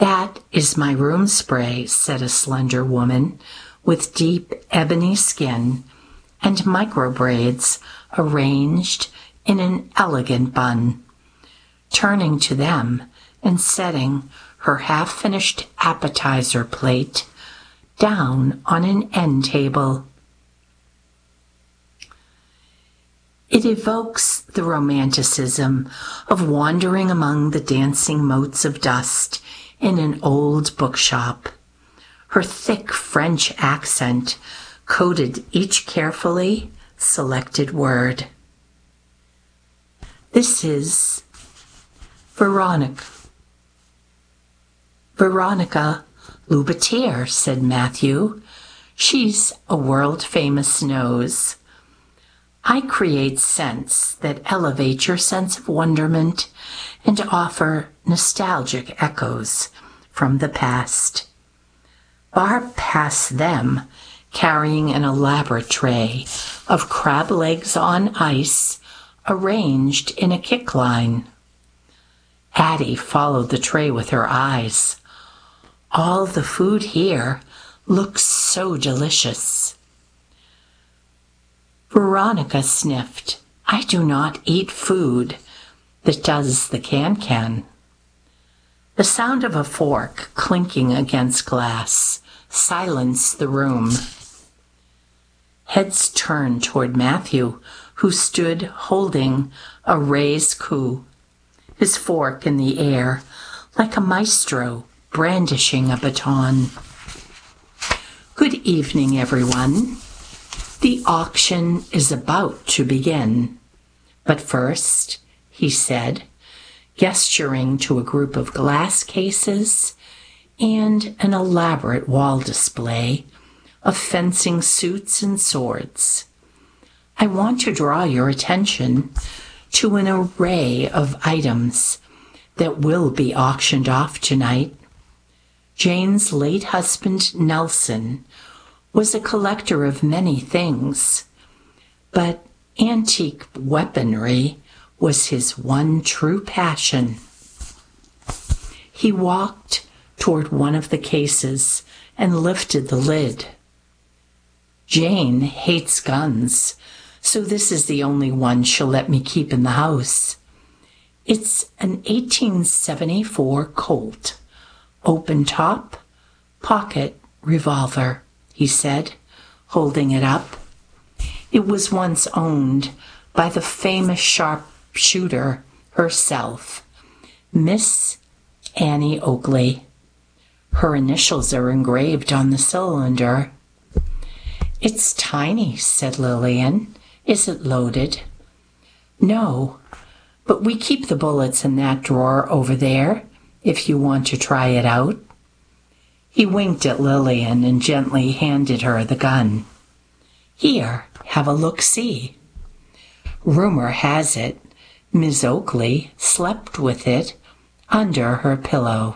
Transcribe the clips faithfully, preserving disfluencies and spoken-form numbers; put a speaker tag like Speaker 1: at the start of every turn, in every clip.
Speaker 1: "That is my room spray," said a slender woman with deep ebony skin and micro braids arranged in an elegant bun, turning to them and setting her half-finished appetizer plate down on an end table. It evokes the romanticism of wandering among the dancing motes of dust in an old bookshop. Her thick French accent coded each carefully selected word. "This is Veronica. Veronica Loubatier," said Matthew. "She's a world-famous nose. I create scents that elevate your sense of wonderment and offer nostalgic echoes from the past." Barb passed them, carrying an elaborate tray of crab legs on ice arranged in a kick line. Addie followed the tray with her eyes. "All the food here looks so delicious." Veronica sniffed. "I do not eat food that does the can-can." The sound of a fork clinking against glass silenced the room. Heads turned toward Matthew, who stood holding a raised coup, his fork in the air like a maestro brandishing a baton. "Good evening, everyone. The auction is about to begin. But first," he said, gesturing to a group of glass cases and an elaborate wall display of fencing suits and swords, "I want to draw your attention to an array of items that will be auctioned off tonight. Jane's late husband, Nelson, was a collector of many things, but antique weaponry was his one true passion." He walked toward one of the cases and lifted the lid. "Jane hates guns, so this is the only one she'll let me keep in the house. It's an eighteen seventy-four Colt, open top, pocket revolver," he said, holding it up. "It was once owned by the famous sharpshooter herself, Miss Annie Oakley. Her initials are engraved on the cylinder." "It's tiny," said Lillian. "Is it loaded?" "No, but we keep the bullets in that drawer over there, if you want to try it out." He winked at Lillian and gently handed her the gun. "Here, have a look-see. Rumor has it Miss Oakley slept with it under her pillow."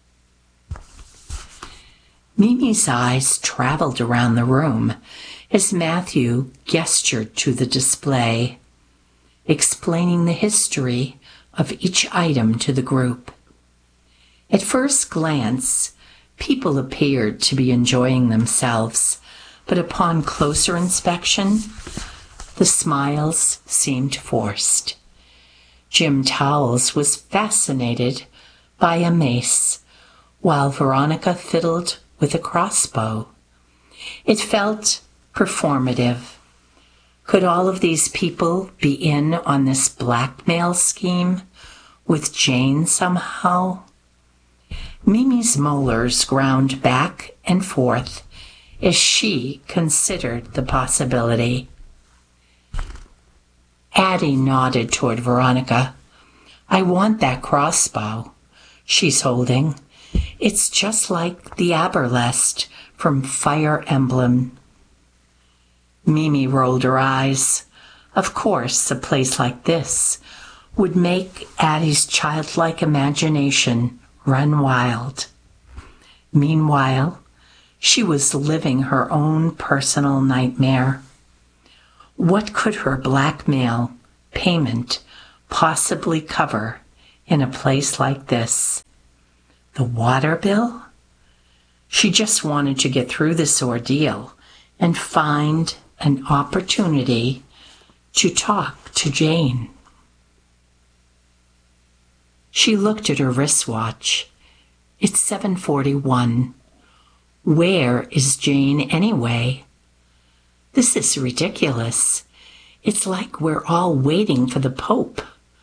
Speaker 1: Mimi's eyes traveled around the room as Matthew gestured to the display, explaining the history of each item to the group. At first glance, people appeared to be enjoying themselves, but upon closer inspection, the smiles seemed forced. Jim Towles was fascinated by a mace, while Veronica fiddled with a crossbow. It felt performative. Could all of these people be in on this blackmail scheme with Jane somehow? Mimi's molars ground back and forth as she considered the possibility. Addie nodded toward Veronica. "I want that crossbow she's holding. It's just like the Aberlest from Fire Emblem." Mimi rolled her eyes. Of course, a place like this would make Addie's childlike imagination run wild. Meanwhile, she was living her own personal nightmare. What could her blackmail payment possibly cover in a place like this? The water bill? She just wanted to get through this ordeal and find an opportunity to talk to Jane. She looked at her wristwatch. It's seven forty-one. Where is Jane anyway? This is ridiculous. It's like we're all waiting for the Pope.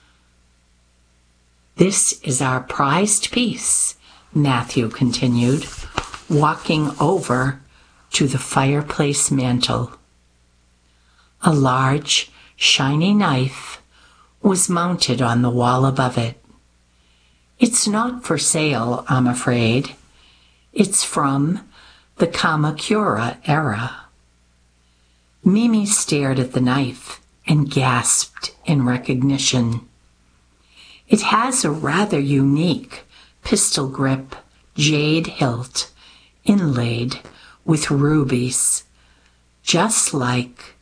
Speaker 1: This is our prized piece, Matthew continued, walking over to the fireplace mantel. A large, shiny knife was mounted on the wall above it. It's not for sale, I'm afraid. It's from the Kamakura era. Mimi stared at the knife and gasped in recognition. It has a rather unique pistol grip jade hilt inlaid with rubies, just like,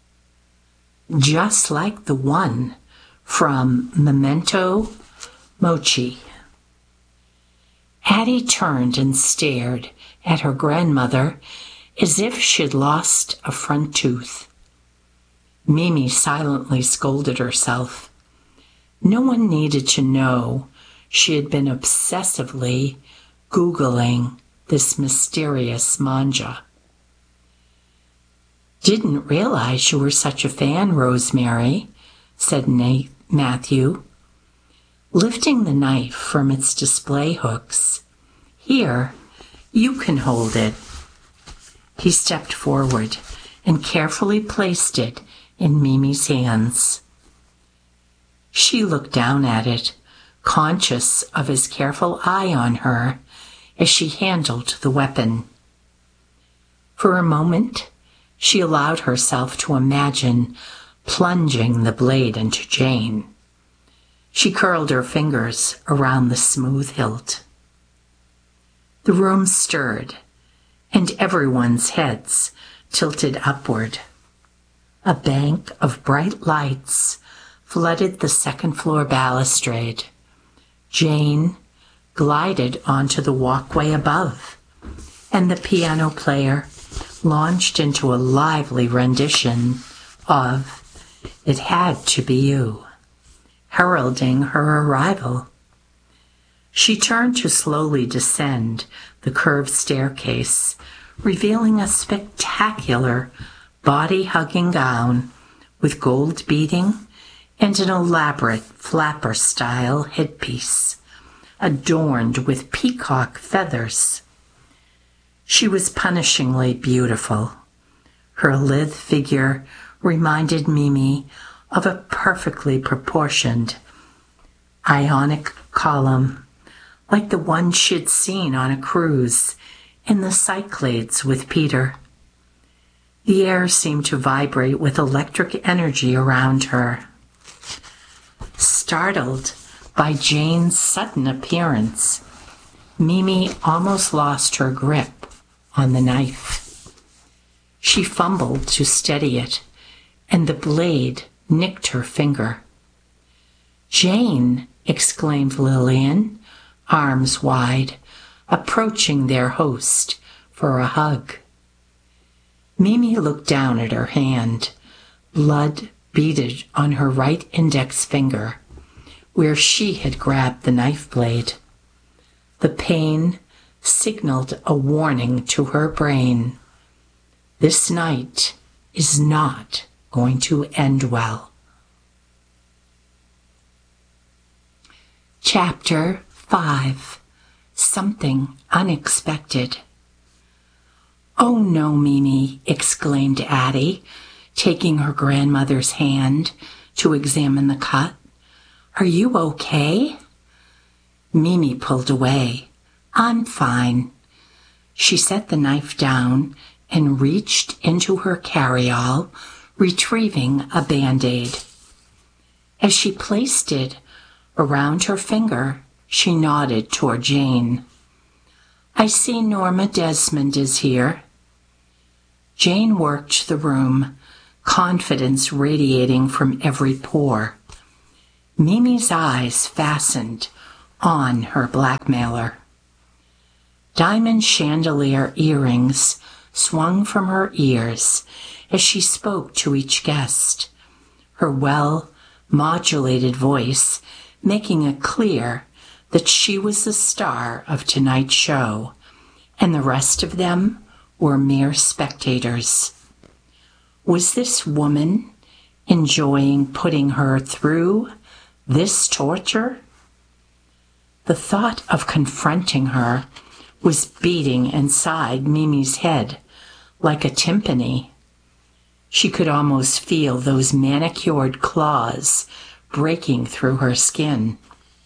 Speaker 1: just like the one from Memento Mori. Addie turned and stared at her grandmother as if she'd lost a front tooth. Mimi silently scolded herself. No one needed to know she had been obsessively Googling this mysterious manja. Didn't realize you were such a fan, Rosemary, said Nate Matthew, lifting the knife from its display hooks. Here, you can hold it. He stepped forward and carefully placed it in Mimi's hands. She looked down at it, conscious of his careful eye on her as she handled the weapon. For a moment, she allowed herself to imagine plunging the blade into Jane. She curled her fingers around the smooth hilt. The room stirred, and everyone's heads tilted upward. A bank of bright lights flooded the second-floor balustrade. Jane glided onto the walkway above, and the piano player launched into a lively rendition of It Had to Be You, heralding her arrival. She turned to slowly descend the curved staircase, revealing a spectacular body-hugging gown with gold beading and an elaborate flapper-style headpiece, adorned with peacock feathers. She was punishingly beautiful. Her lithe figure reminded Mimi of a perfectly proportioned Ionic column, like the one she'd seen on a cruise in the Cyclades with Peter. The air seemed to vibrate with electric energy around her. Startled by Jane's sudden appearance, Mimi almost lost her grip on the knife. She fumbled to steady it, and the blade nicked her finger. "Jane!" exclaimed Lillian, arms wide, approaching their host for a hug. Mimi looked down at her hand. Blood beaded on her right index finger, where she had grabbed the knife blade. The pain signaled a warning to her brain. This night is not going to end well. Chapter five. Something Unexpected. "Oh no, Mimi," exclaimed Addie, taking her grandmother's hand to examine the cut. "Are you okay?" Mimi pulled away. "I'm fine." She set the knife down and reached into her carryall, retrieving a Band-Aid. As she placed it around her finger, she nodded toward Jane. "I see Norma Desmond is here." Jane worked the room, confidence radiating from every pore. Mimi's eyes fastened on her blackmailer. Diamond chandelier earrings swung from her ears as she spoke to each guest, her well-modulated voice making it clear that she was the star of tonight's show, and the rest of them were mere spectators. Was this woman enjoying putting her through this torture? The thought of confronting her was beating inside Mimi's head like a timpani. She could almost feel those manicured claws breaking through her skin.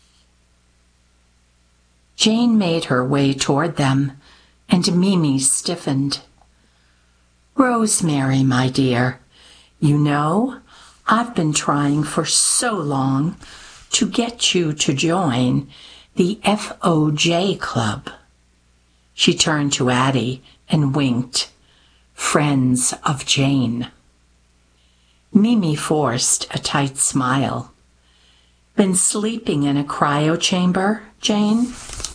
Speaker 1: Jane made her way toward them, and Mimi stiffened. "Rosemary, my dear, you know, I've been trying for so long to get you to join the F O J Club." She turned to Addie and winked. "Friends of Jane." Mimi forced a tight smile. "Been sleeping in a cryo chamber, Jane?"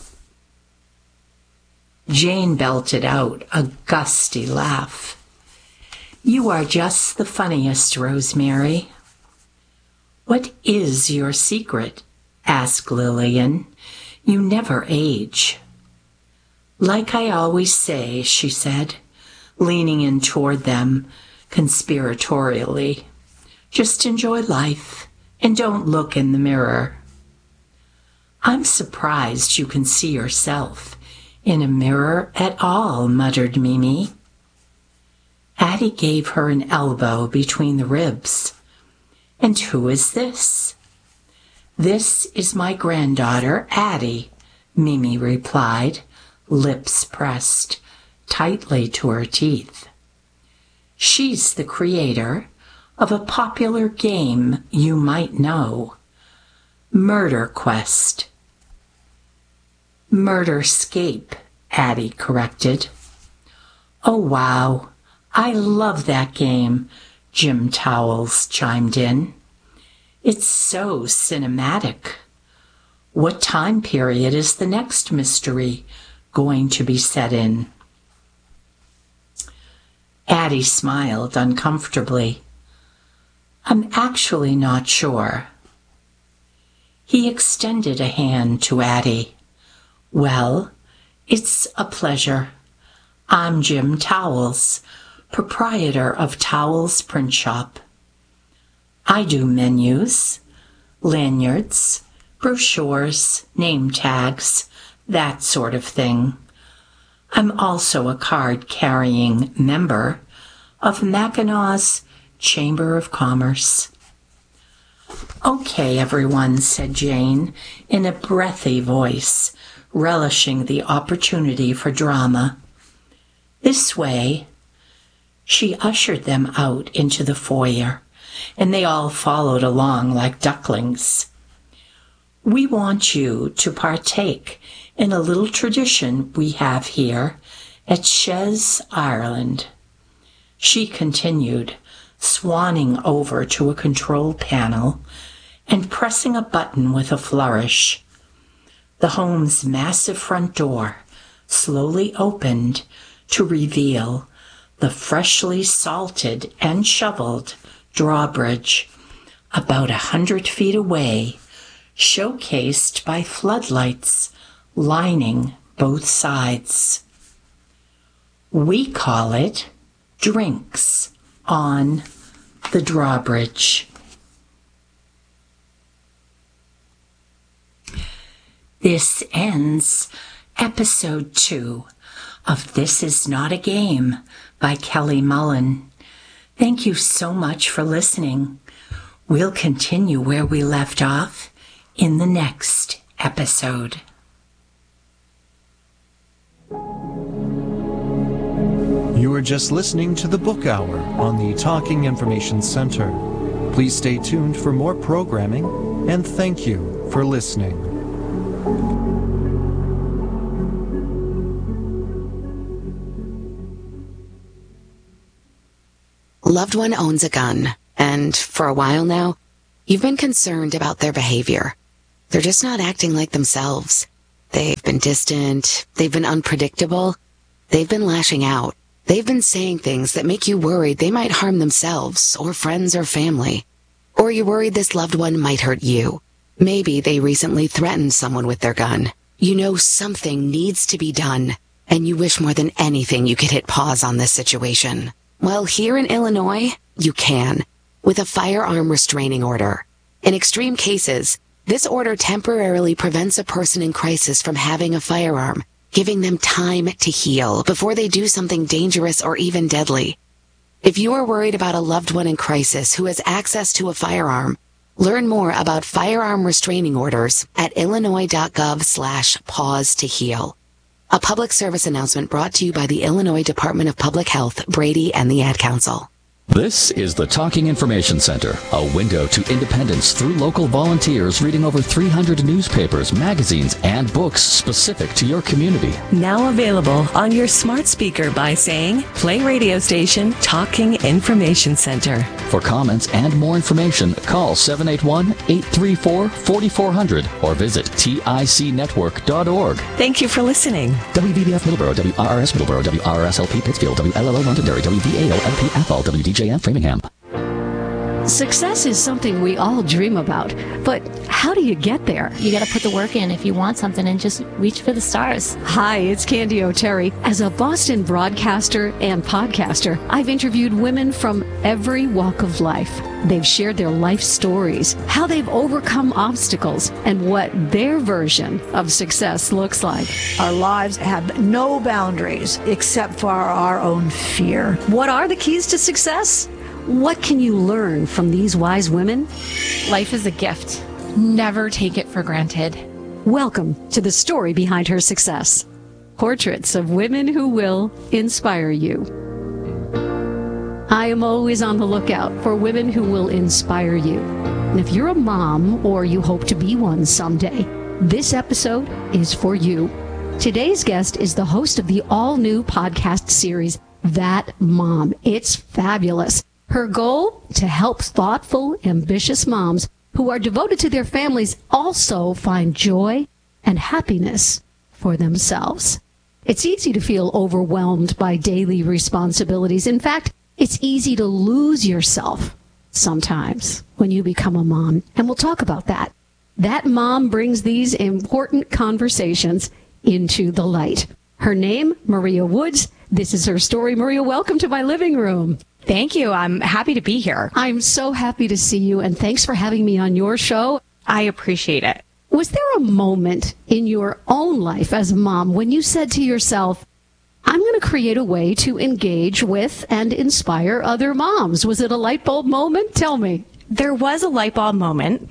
Speaker 1: Jane belted out a gusty laugh. "You are just the funniest, Rosemary." "What is your secret?" asked Lillian. "You never age." "Like I always say," she said, leaning in toward them conspiratorially, "just enjoy life and don't look in the mirror." "I'm surprised you can see yourself in a mirror at all," muttered Mimi. Addie gave her an elbow between the ribs. "And who is this?" "This is my granddaughter, Addie," Mimi replied, lips pressed tightly to her teeth. "She's the creator of a popular game you might know, Murder Quest." "Murderscape," Addie corrected. "Oh, wow. I love that game," Jim Towles chimed in. "It's so cinematic. What time period is the next mystery going to be set in?" Addie smiled uncomfortably. "I'm actually not sure." He extended a hand to Addie. "Well, it's a pleasure. I'm Jim Towles, proprietor of Towles Print Shop. I do menus, lanyards, brochures, name tags, that sort of thing. I'm also a card-carrying member of Mackinaw's Chamber of Commerce." "Okay, everyone," said Jane in a breathy voice, relishing the opportunity for drama. "This way." She ushered them out into the foyer, and they all followed along like ducklings. "We want you to partake in a little tradition we have here at Chez Ireland," she continued, swanning over to a control panel and pressing a button with a flourish. The home's massive front door slowly opened to reveal the freshly salted and shoveled drawbridge about a hundred feet away, showcased by floodlights lining both sides. We call it Drinks on the Drawbridge. This ends episode two of This Is Not a Game by Kelly Mullen. Thank you so much for listening. We'll continue where we left off in the next episode.
Speaker 2: You are just listening to the Book Hour on the Talking Information Center. Please stay tuned for more programming, and thank you for listening.
Speaker 3: Loved one owns a gun, and for a while now, you've been concerned about their behavior. They're just not acting like themselves. They've been distant. They've been unpredictable. They've been lashing out. They've been saying things that make you worried they might harm themselves or friends or family. Or you're worried this loved one might hurt you. Maybe they recently threatened someone with their gun. You know something needs to be done, and you wish more than anything you could hit pause on this situation. Well, here in Illinois, you can, with a firearm restraining order. In extreme cases, this order temporarily prevents a person in crisis from having a firearm, giving them time to heal before they do something dangerous or even deadly. If you are worried about a loved one in crisis who has access to a firearm, learn more about firearm restraining orders at illinois.gov slash pause to heal. A public service announcement brought to you by the Illinois Department of Public Health, Brady, and the Ad Council.
Speaker 4: This is the Talking Information Center, a window to independence through local volunteers reading over three hundred newspapers, magazines, and books specific to your community.
Speaker 5: Now available on your smart speaker by saying, play radio station Talking Information Center.
Speaker 4: For comments and more information, call seven eight one, eight three four, four four zero zero or visit tic network dot org.
Speaker 5: Thank you for listening.
Speaker 4: W V B F Middleborough, W R R S Middleborough, W R R S L P Pittsfield, W L L O Londonderry, W V A O L P Athol, W D J M Framingham.
Speaker 6: Success is something we all dream about, but how do you get there?
Speaker 7: You got to put the work in if you want something and just reach for the stars.
Speaker 6: Hi, it's Candy O'Terry. As a Boston broadcaster and podcaster, I've interviewed women from every walk of life. They've shared their life stories, how they've overcome obstacles, and what their version of success looks like.
Speaker 8: Our lives have no boundaries except for our own fear.
Speaker 6: What are the keys to success? What can you learn from these wise women?
Speaker 7: Life is a gift. Never take it for granted.
Speaker 6: Welcome to the story behind her success. Portraits of women who will inspire you. I am always on the lookout for women who will inspire you. And if you're a mom or you hope to be one someday, this episode is for you. Today's guest is the host of the all-new podcast series, That Mom. It's fabulous. Her goal? To help thoughtful, ambitious moms who are devoted to their families also find joy and happiness for themselves. It's easy to feel overwhelmed by daily responsibilities. In fact, it's easy to lose yourself sometimes when you become a mom. And we'll talk about that. That Mom brings these important conversations into the light. Her name, Maria Woods. This is her story. Maria, welcome to my living room.
Speaker 9: Thank you. I'm happy to be here.
Speaker 6: I'm so happy to see you, and thanks for having me on your show.
Speaker 9: I appreciate it.
Speaker 6: Was there a moment in your own life as a mom when you said to yourself, I'm going to create a way to engage with and inspire other moms? Was it a light bulb moment? Tell me.
Speaker 9: There was a light bulb moment.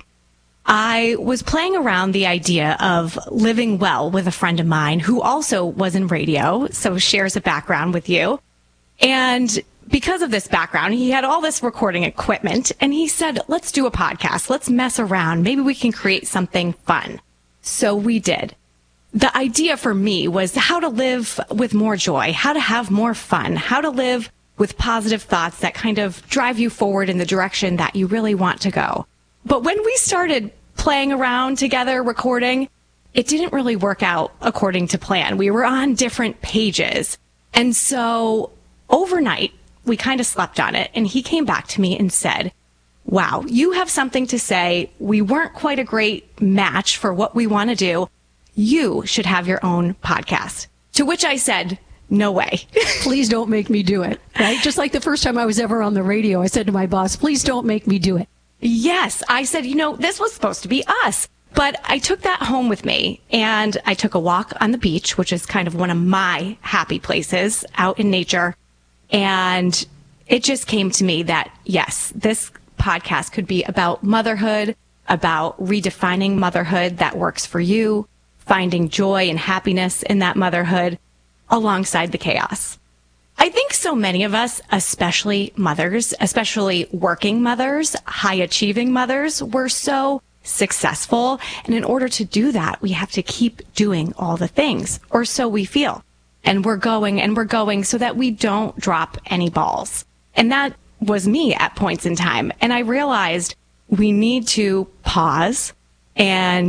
Speaker 9: I was playing around the idea of living well with a friend of mine who also was in radio, so shares a background with you. And because of this background, he had all this recording equipment, and he said, let's do a podcast. Let's mess around. Maybe we can create something fun. So we did. The idea for me was how to live with more joy, how to have more fun, how to live with positive thoughts that kind of drive you forward in the direction that you really want to go. But when we started playing around together, recording, it didn't really work out according to plan. We were on different pages. And so overnight, we kind of slept on it, and he came back to me and said, wow, you have something to say. We weren't quite a great match for what we want to do. You should have your own podcast. To which I said, no way.
Speaker 6: Please don't make me do it, right? Just like the first time I was ever on the radio, I said to my boss, please don't make me do it.
Speaker 9: Yes, I said, you know, this was supposed to be us. But I took that home with me, and I took a walk on the beach, which is kind of one of my happy places out in nature. And it just came to me that, yes, this podcast could be about motherhood, about redefining motherhood that works for you, finding joy and happiness in that motherhood alongside the chaos. I think so many of us, especially mothers, especially working mothers, high-achieving mothers, we're so successful. And in order to do that, we have to keep doing all the things, or so we feel. And we're going and we're going so that we don't drop any balls. And that was me at points in time. And I realized we need to pause and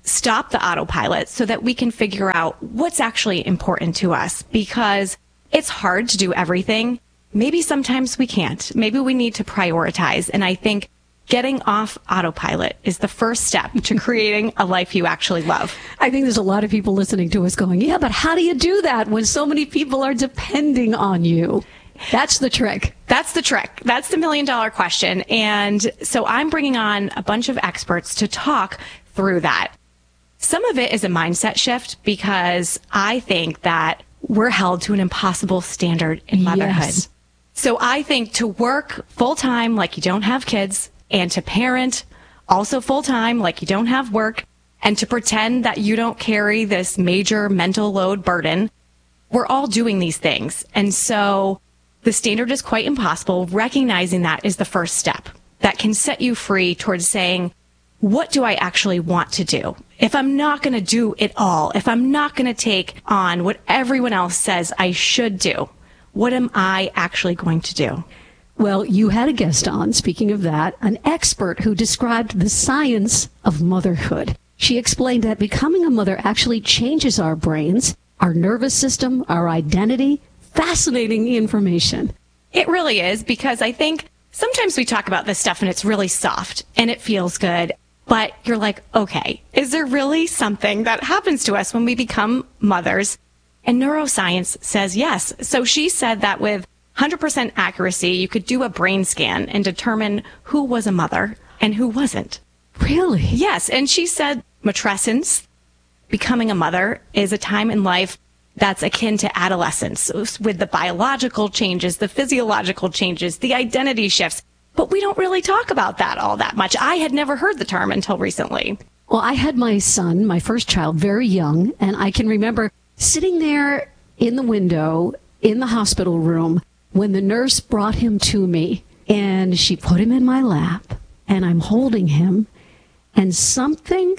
Speaker 9: stop the autopilot so that we can figure out what's actually important to us, because it's hard to do everything. Maybe sometimes we can't. Maybe we need to prioritize. And I think getting off autopilot is the first step to creating a life you actually love.
Speaker 6: I think there's a lot of people listening to us going, yeah, but how do you do that when so many people are depending on you? That's the trick.
Speaker 9: That's the trick. That's the million dollar question. And so I'm bringing on a bunch of experts to talk through that. Some of it is a mindset shift, because I think that we're held to an impossible standard in motherhood.
Speaker 6: Yes.
Speaker 9: So I think to work full time like you don't have kids, and to parent also full time like you don't have work, and to pretend that you don't carry this major mental load burden, we're all doing these things. And so the standard is quite impossible. Recognizing that is the first step that can set you free towards saying, what do I actually want to do? If I'm not going to do it all, if I'm not going to take on what everyone else says I should do, what am I actually going to do?
Speaker 6: Well, you had a guest on, speaking of that, an expert who described the science of motherhood. She explained that becoming a mother actually changes our brains, our nervous system, our identity. Fascinating information.
Speaker 9: It really is, because I think sometimes we talk about this stuff and it's really soft and it feels good, but you're like, okay, is there really something that happens to us when we become mothers? And neuroscience says yes. So she said that with one hundred percent accuracy, you could do a brain scan and determine who was a mother and who wasn't.
Speaker 6: Really?
Speaker 9: Yes. And she said matrescence, becoming a mother, is a time in life that's akin to adolescence, with the biological changes, the physiological changes, the identity shifts. But we don't really talk about that all that much. I had never heard the term until recently.
Speaker 6: Well, I had my son, my first child, very young, and I can remember sitting there in the window in the hospital room when the nurse brought him to me, and she put him in my lap, and I'm holding him, and something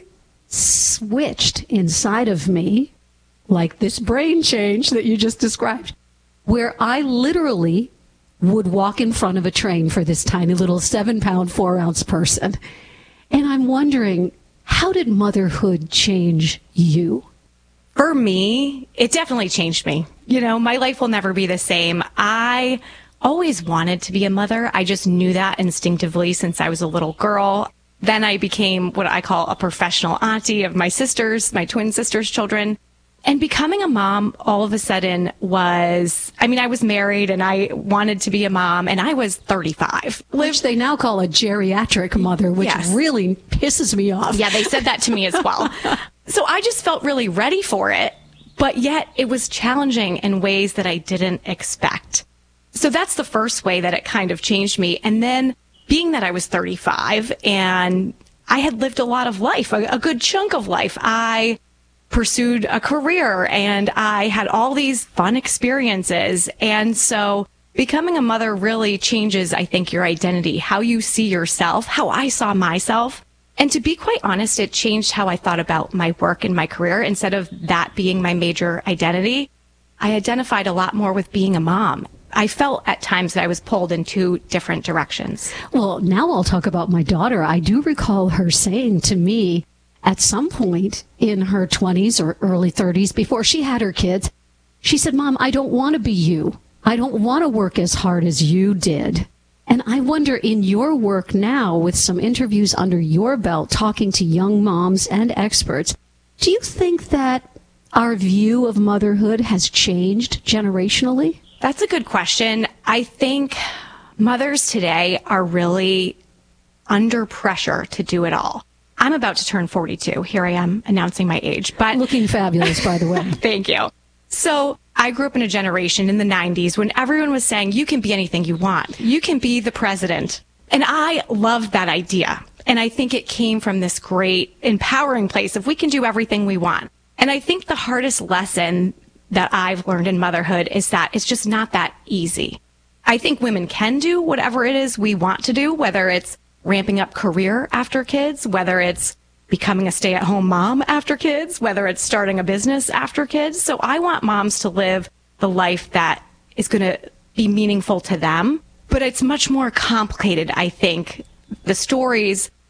Speaker 6: switched inside of me, like this brain change that you just described, where I literally would walk in front of a train for this tiny little seven pound, four ounce person. And I'm wondering, how did motherhood change you?
Speaker 9: For me, it definitely changed me. You know, my life will never be the same. I always wanted to be a mother. I just knew that instinctively since I was a little girl. Then I became what I call a professional auntie of my sisters, my twin sisters' children. And becoming a mom all of a sudden was, I mean, I was married and I wanted to be a mom, and I was thirty-five.
Speaker 6: Which they now call a geriatric mother, which
Speaker 9: yes.
Speaker 6: really pisses me off.
Speaker 9: Yeah, they said that to me as well. So I just felt really ready for it, but yet it was challenging in ways that I didn't expect. So that's the first way that it kind of changed me. And then being that I was thirty-five and I had lived a lot of life, a, a good chunk of life, I pursued a career and I had all these fun experiences. And so becoming a mother really changes, I think, your identity, how you see yourself, how I saw myself. And to be quite honest, it changed how I thought about my work and my career. Instead of that being my major identity, I identified a lot more with being a mom. I felt at times that I was pulled in two different directions.
Speaker 6: Well, now I'll talk about my daughter. I do recall her saying to me, at some point in her twenties or early thirties, before she had her kids, she said, Mom, I don't want to be you. I don't want to work as hard as you did. And I wonder, in your work now, with some interviews under your belt, talking to young moms and experts, do you think that our view of motherhood has changed generationally?
Speaker 9: That's a good question. I think mothers today are really under pressure to do it all. I'm about to turn forty-two. Here I am announcing my age, but
Speaker 6: looking fabulous, by the way.
Speaker 9: Thank you. So I grew up in a generation in the nineties when everyone was saying, you can be anything you want. You can be the president. And I loved that idea. And I think it came from this great empowering place of we can do everything we want. And I think the hardest lesson that I've learned in motherhood is that it's just not that easy. I think women can do whatever it is we want to do, whether it's ramping up career after kids, whether it's becoming a stay-at-home mom after kids, whether it's starting a business after kids. So I want moms to live the life that is going to be meaningful to them. But it's much more complicated, I think. The stories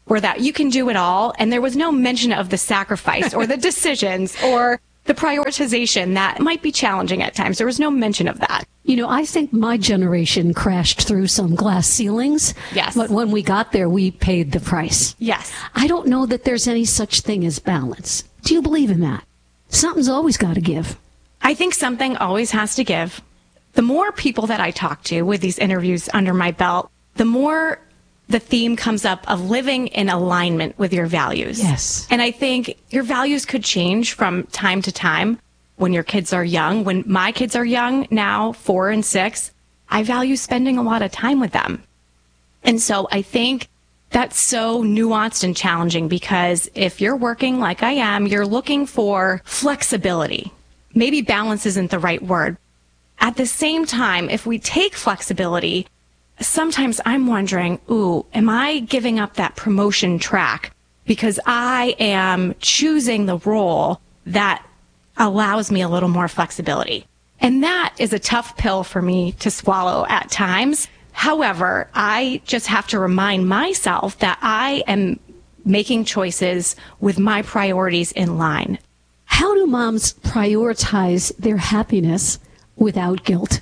Speaker 9: or that you can do it all. And there was no mention of the sacrifice or the decisions or the prioritization that might be challenging at times. There was no mention of that.
Speaker 6: You know, I think my generation crashed through some glass ceilings.
Speaker 9: Yes.
Speaker 6: But when we got there, we paid the price.
Speaker 9: Yes.
Speaker 6: I don't know that there's any such thing as balance. Do you believe in that? Something's always got to give.
Speaker 9: I think something always has to give. The more people that I talk to with these interviews under my belt, the more the theme comes up of living in alignment with your values.
Speaker 6: Yes.
Speaker 9: And I think your values could change from time to time when your kids are young. When my kids are young, now four and six, I value spending a lot of time with them. And so I think that's so nuanced and challenging because if you're working like I am, you're looking for flexibility. Maybe balance isn't the right word. At the same time, if we take flexibility, sometimes I'm wondering, ooh, am I giving up that promotion track because I am choosing the role that allows me a little more flexibility? And that is a tough pill for me to swallow at times. However, I just have to remind myself that I am making choices with my priorities in line.
Speaker 6: How do moms prioritize their happiness without guilt?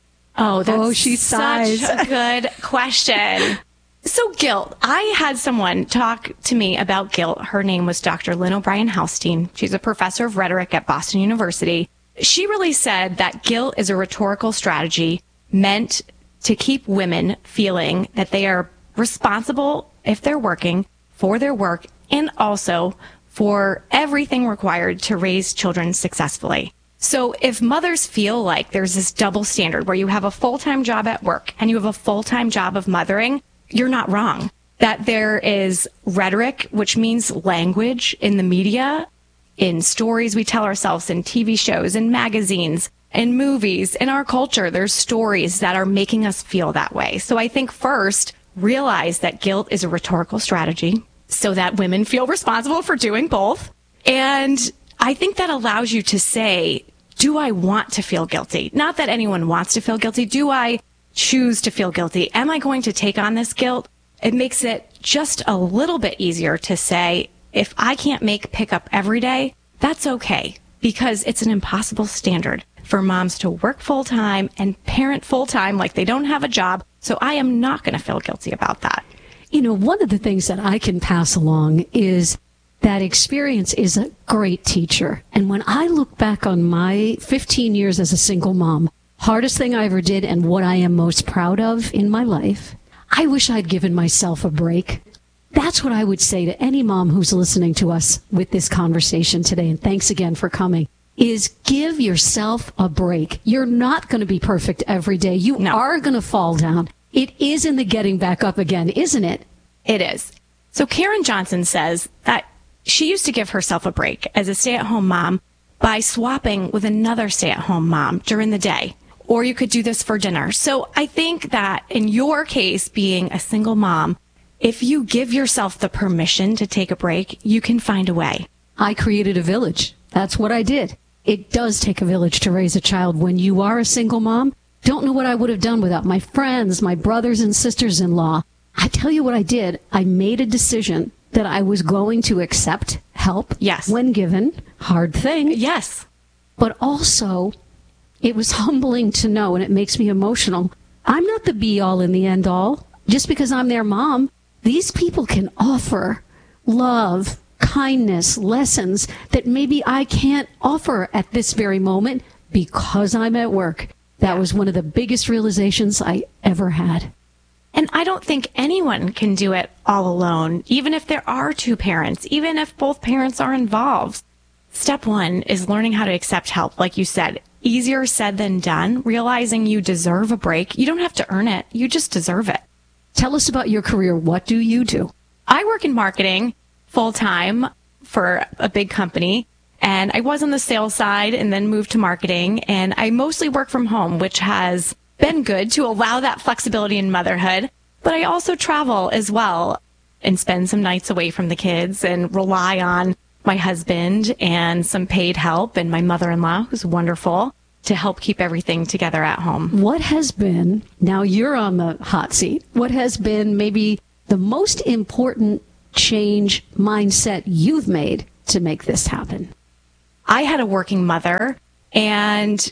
Speaker 9: Oh, that's
Speaker 6: oh, she sighs.
Speaker 9: Such a good question. So guilt. I had someone talk to me about guilt. Her name was Doctor Lynn O'Brien Halstein. She's a professor of rhetoric at Boston University. She really said that guilt is a rhetorical strategy meant to keep women feeling that they are responsible, if they're working, for their work and also for everything required to raise children successfully. So if mothers feel like there's this double standard where you have a full-time job at work and you have a full-time job of mothering, you're not wrong. That there is rhetoric, which means language in the media, in stories we tell ourselves, in T V shows, in magazines, in movies, in our culture. There's stories that are making us feel that way. So I think first, realize that guilt is a rhetorical strategy so that women feel responsible for doing both. And I think that allows you to say, do I want to feel guilty? Not that anyone wants to feel guilty. Do I choose to feel guilty? Am I going to take on this guilt? It makes it just a little bit easier to say, if I can't make pickup every day, that's okay, because it's an impossible standard for moms to work full-time and parent full-time like they don't have a job. So I am not going to feel guilty about that.
Speaker 6: You know, one of the things that I can pass along is that experience is a great teacher. And when I look back on my fifteen years as a single mom, hardest thing I ever did and what I am most proud of in my life, I wish I'd given myself a break. That's what I would say to any mom who's listening to us with this conversation today. And thanks again for coming. Is give yourself a break. You're not going to be perfect every day. You
Speaker 9: no.
Speaker 6: are going to fall down. It is in the getting back up again, isn't it?
Speaker 9: It is. So Karen Johnson says that she used to give herself a break as a stay-at-home mom by swapping with another stay-at-home mom during the day. Or you could do this for dinner. So I think that in your case, being a single mom, if you give yourself the permission to take a break, you can find a way.
Speaker 6: I created a village. That's what I did. It does take a village to raise a child. When you are a single mom, don't know what I would have done without my friends, my brothers and sisters-in-law. I tell you what I did. I made a decision that I was going to accept help.
Speaker 9: Yes.
Speaker 6: When given. Hard thing.
Speaker 9: Yes.
Speaker 6: But also, it was humbling to know, and it makes me emotional. I'm not the be-all and the end-all. Just because I'm their mom, these people can offer love, kindness, lessons that maybe I can't offer at this very moment because I'm at work. That was one of the biggest realizations I ever had.
Speaker 9: And I don't think anyone can do it all alone, even if there are two parents, even if both parents are involved. Step one is learning how to accept help, like you said. Easier said than done, realizing you deserve a break. You don't have to earn it. You just deserve it.
Speaker 6: Tell us about your career. What do you do?
Speaker 9: I work in marketing full-time for a big company, and I was on the sales side and then moved to marketing, and I mostly work from home, which has been good to allow that flexibility in motherhood. But I also travel as well and spend some nights away from the kids and rely on my husband and some paid help and my mother-in-law, who's wonderful, to help keep everything together at home.
Speaker 6: What has been, now you're on the hot seat, what has been maybe the most important change mindset you've made to make this happen?
Speaker 9: I had a working mother, and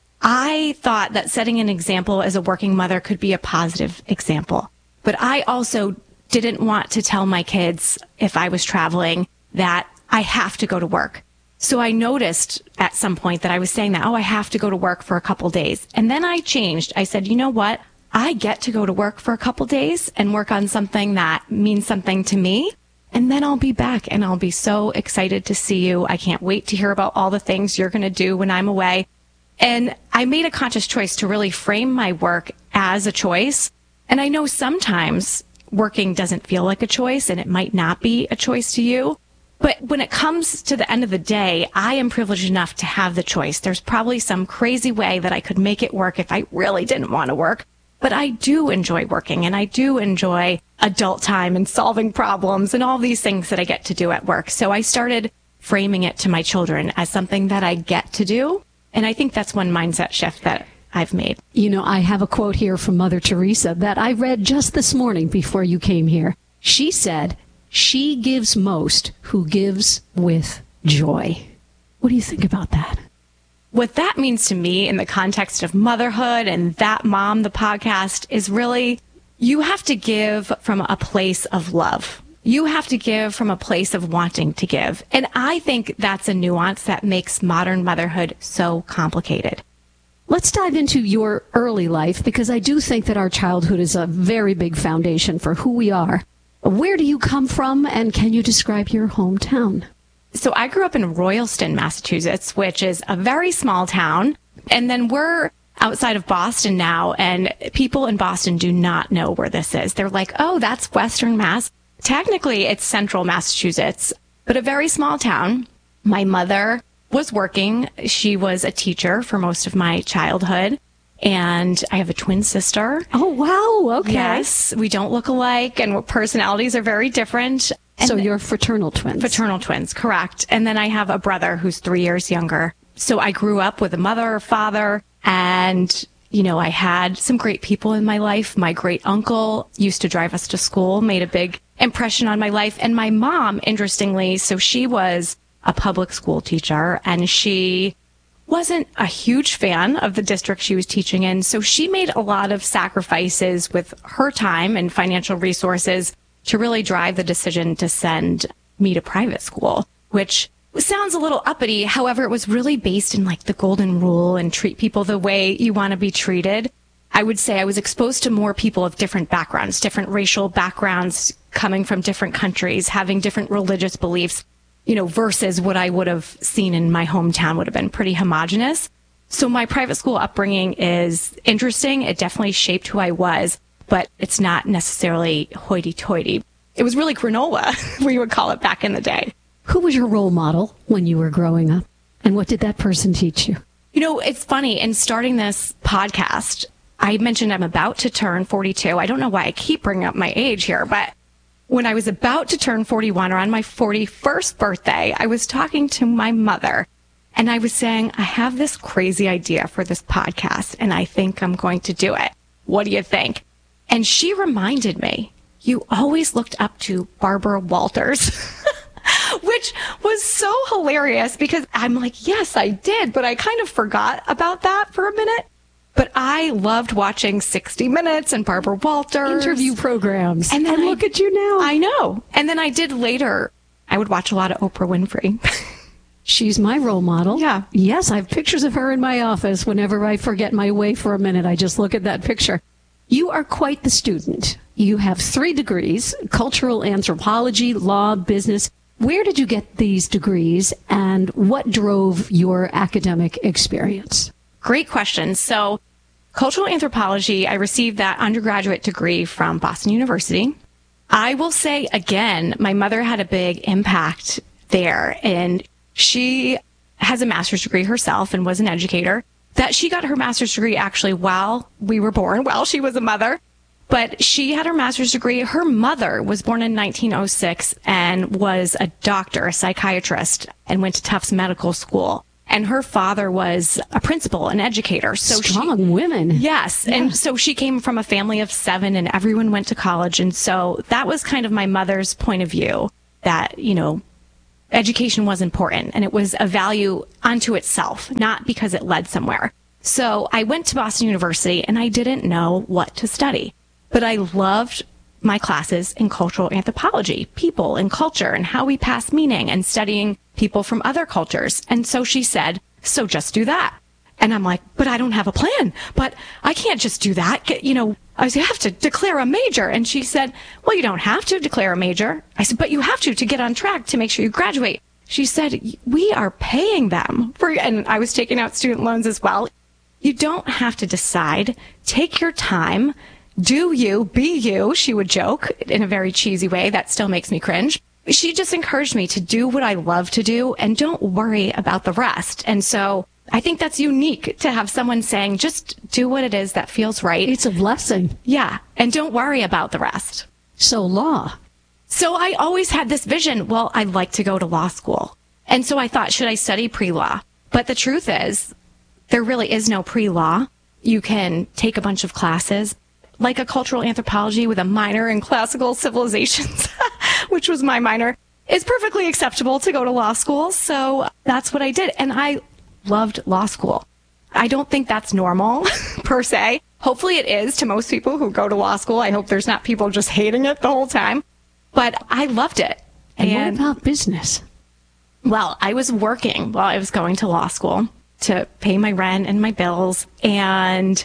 Speaker 9: I thought that setting an example as a working mother could be a positive example. But I also didn't want to tell my kids, if I was traveling, that I have to go to work. So I noticed at some point that I was saying that, oh, I have to go to work for a couple days. And then I changed. I said, you know what? I get to go to work for a couple days and work on something that means something to me. And then I'll be back and I'll be so excited to see you. I can't wait to hear about all the things you're going to do when I'm away. And I made a conscious choice to really frame my work as a choice. And I know sometimes working doesn't feel like a choice, and it might not be a choice to you. But when it comes to the end of the day, I am privileged enough to have the choice. There's probably some crazy way that I could make it work if I really didn't want to work. But I do enjoy working, and I do enjoy adult time and solving problems and all these things that I get to do at work. So I started framing it to my children as something that I get to do. And I think that's one mindset shift that I've made.
Speaker 6: You know, I have a quote here from Mother Teresa that I read just this morning before you came here. She said, "She gives most who gives with joy." What do you think about that?
Speaker 9: What that means to me in the context of motherhood and That Mom, the podcast, is really, you have to give from a place of love. You have to give from a place of wanting to give. And I think that's a nuance that makes modern motherhood so complicated.
Speaker 6: Let's dive into your early life, because I do think that our childhood is a very big foundation for who we are. Where do you come from, and can you describe your hometown?
Speaker 9: So I grew up in Royalston, Massachusetts, which is a very small town. And then we're outside of Boston now, and people in Boston do not know where this is. They're like, oh, that's Western Mass. Technically, it's central Massachusetts, but a very small town. My mother was working. She was a teacher for most of my childhood. And I have a twin sister.
Speaker 6: Oh, wow. Okay.
Speaker 9: Yes. We don't look alike, and personalities are very different.
Speaker 6: So
Speaker 9: And
Speaker 6: you're fraternal twins.
Speaker 9: Fraternal twins, correct. And then I have a brother who's three years younger. So I grew up with a mother, father, and, you know, I had some great people in my life. My great uncle used to drive us to school, made a big impression on my life. And my mom, interestingly, so she was a public school teacher, and she wasn't a huge fan of the district she was teaching in. So she made a lot of sacrifices with her time and financial resources to really drive the decision to send me to private school, which sounds a little uppity. However, it was really based in like the golden rule and treat people the way you want to be treated. I would say I was exposed to more people of different backgrounds, different racial backgrounds, coming from different countries, having different religious beliefs, you know, versus what I would have seen in my hometown would have been pretty homogenous. So my private school upbringing is interesting. It definitely shaped who I was, but it's not necessarily hoity-toity. It was really granola, we would call it back in the day.
Speaker 6: Who was your role model when you were growing up? And what did that person teach you?
Speaker 9: You know, it's funny. In starting this podcast, I mentioned I'm about to turn forty-two. I don't know why I keep bringing up my age here, but when I was about to turn forty-one, or on my forty-first birthday, I was talking to my mother, and I was saying, I have this crazy idea for this podcast, and I think I'm going to do it. What do you think? And she reminded me, you always looked up to Barbara Walters, which was so hilarious because I'm like, yes, I did, but I kind of forgot about that for a minute. But I loved watching sixty minutes and Barbara Walters.
Speaker 6: Interview programs.
Speaker 9: And then
Speaker 6: and
Speaker 9: I,
Speaker 6: look at you now.
Speaker 9: I know. And then I did later, I would watch a lot of Oprah Winfrey.
Speaker 6: She's my role model.
Speaker 9: Yeah.
Speaker 6: Yes, I have pictures of her in my office. Whenever I forget my way for a minute, I just look at that picture. You are quite the student. You have three degrees, cultural anthropology, law, business. Where did you get these degrees, and what drove your academic experience?
Speaker 9: Great question. So cultural anthropology, I received that undergraduate degree from Boston University. I will say again, my mother had a big impact there, and she has a master's degree herself and was an educator. That she got her master's degree actually while we were born, while she was a mother. But she had her master's degree. Her mother was born in nineteen oh six and was a doctor, a psychiatrist, and went to Tufts Medical School. And her father was a principal, an educator. So
Speaker 6: Strong
Speaker 9: she,
Speaker 6: women.
Speaker 9: Yes.
Speaker 6: Yeah.
Speaker 9: And so she came from a family of seven and everyone went to college. And so that was kind of my mother's point of view that, you know, education was important and it was a value unto itself, not because it led somewhere. So I went to Boston University and I didn't know what to study, but I loved my classes in cultural anthropology, people and culture and how we pass meaning and studying people from other cultures. And so she said, so just do that. And I'm like, but I don't have a plan, but I can't just do that. You know, I said, you have to declare a major. And she said, well, you don't have to declare a major. I said, but you have to, to get on track to make sure you graduate. She said, we are paying them for, and I was taking out student loans as well. You don't have to decide. Take your time. Do you, be you, she would joke in a very cheesy way that still makes me cringe. She just encouraged me to do what I love to do and don't worry about the rest. And so I think that's unique to have someone saying, just do what it is that feels right.
Speaker 6: It's a blessing.
Speaker 9: Yeah. And don't worry about the rest.
Speaker 6: So law.
Speaker 9: So I always had this vision. Well, I'd like to go to law school. And so I thought, should I study pre-law? But the truth is, there really is no pre-law. You can take a bunch of classes, like a cultural anthropology with a minor in classical civilizations, which was my minor, is perfectly acceptable to go to law school. So that's what I did. And I loved law school. I don't think that's normal per se. Hopefully it is to most people who go to law school. I hope there's not people just hating it the whole time. But I loved it.
Speaker 6: And,
Speaker 9: and
Speaker 6: what about business?
Speaker 9: Well, I was working while I was going to law school to pay my rent and my bills. And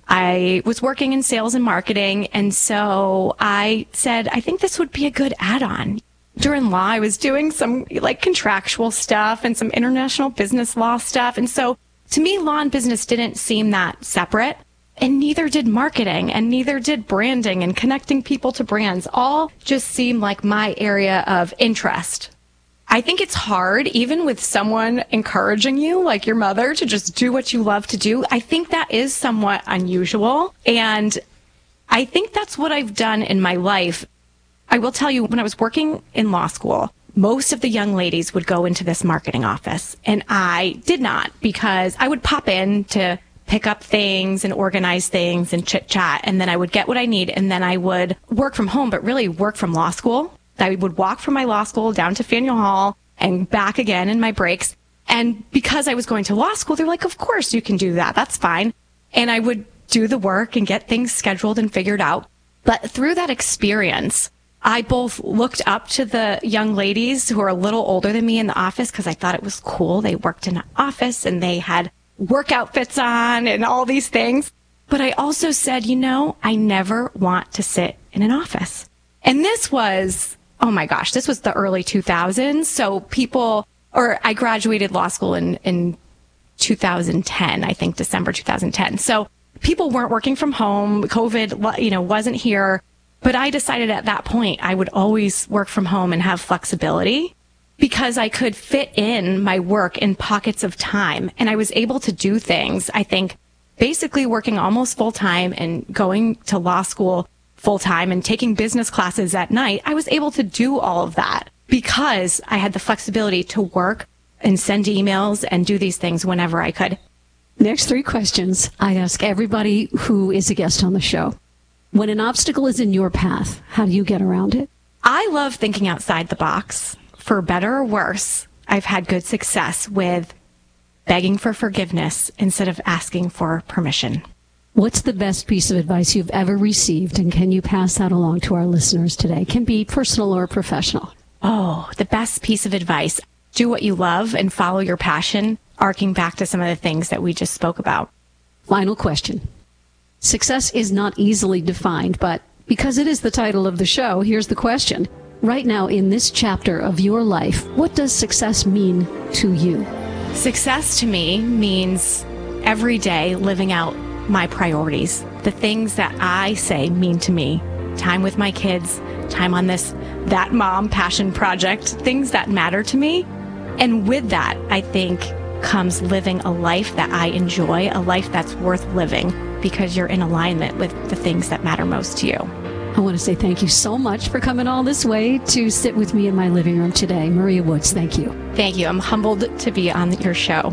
Speaker 9: I was working in sales and marketing. And so I said, I think this would be a good add-on. During law, I was doing some like contractual stuff and some international business law stuff. And so to me, law and business didn't seem that separate. And neither did marketing and neither did branding and connecting people to brands. All just seemed like my area of interest. I think it's hard, even with someone encouraging you, like your mother, to just do what you love to do. I think that is somewhat unusual. And I think that's what I've done in my life. I will tell you, when I was working in law school, most of the young ladies would go into this marketing office. And I did not, because I would pop in to pick up things and organize things and chit chat. And then I would get what I need. And then I would work from home, but really work from law school. I would walk from my law school down to Faneuil Hall and back again in my breaks. And because I was going to law school, they're like, of course you can do that. That's fine. And I would do the work and get things scheduled and figured out. But through that experience, I both looked up to the young ladies who are a little older than me in the office because I thought it was cool. They worked in an office and they had work outfits on and all these things. But I also said, you know, I never want to sit in an office. And this was, oh my gosh, this was the early two thousands. So people, or I graduated law school in, in two thousand ten, I think December two thousand ten. So people weren't working from home. COVID, you know, wasn't here. But I decided at that point I would always work from home and have flexibility because I could fit in my work in pockets of time. And I was able to do things, I think, basically working almost full time and going to law school full time and taking business classes at night. I was able to do all of that because I had the flexibility to work and send emails and do these things whenever I could.
Speaker 6: Next three questions I ask everybody who is a guest on the show. When an obstacle is in your path, how do you get around it?
Speaker 9: I love thinking outside the box. For better or worse, I've had good success with begging for forgiveness instead of asking for permission.
Speaker 6: What's the best piece of advice you've ever received, and can you pass that along to our listeners today? It can be personal or professional.
Speaker 9: Oh, the best piece of advice. Do what you love and follow your passion, arcing back to some of the things that we just spoke about.
Speaker 6: Final question. Success is not easily defined, but because it is the title of the show, here's the question. Right now, in this chapter of your life, what does success mean to you?
Speaker 9: Success to me means every day living out my priorities, the things that I say mean to me. Time with my kids, time on this That Mom passion project, things that matter to me. And with that, I think, comes living a life that I enjoy, a life that's worth living, because you're in alignment with the things that matter most to you.
Speaker 6: I want to say thank you so much for coming all this way to sit with me in my living room today. Maria Woods, thank you.
Speaker 9: Thank you. I'm humbled to be on your show.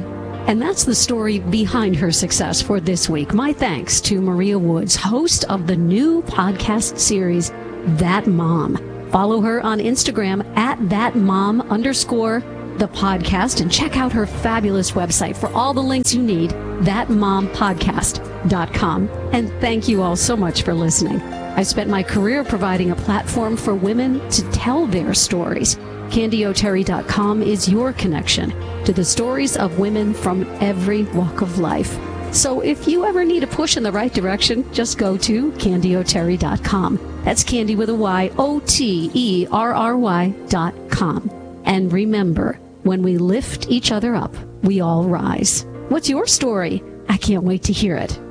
Speaker 6: And that's the story behind her success for this week. My thanks to Maria Woods, host of the new podcast series, That Mom. Follow her on Instagram at thatmom underscore the podcast and check out her fabulous website for all the links you need, that mom podcast dot com. And thank you all so much for listening. I spent my career providing a platform for women to tell their stories. candy o'terry dot com is your connection to the stories of women from every walk of life. So if you ever need a push in the right direction, just go to candy o'terry dot com. That's Candy with a Y, O T E R R Y dot com. And remember, when we lift each other up, we all rise. What's your story? I can't wait to hear it.